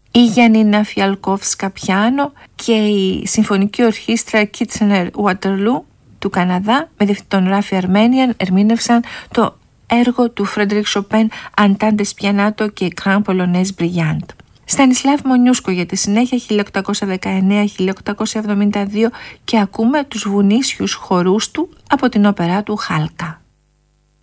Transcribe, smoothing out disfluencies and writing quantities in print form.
η Γιαννίνα Φιαλκόφσκα πιάνο και η Συμφωνική Ορχήστρα Kitchener-Waterloo του Καναδά με διευθυντή τον Ράφι Αρμένιαν ερμήνευσαν το έργο του Φρέντερικ Σοπέν Entente Spianato και Grand Polonaise Brillante. Στανισλάβ Μονιούσκο για τη συνέχεια 1819-1872 και ακούμε τους βουνίσιους χορούς του από την όπερά του Χάλκα.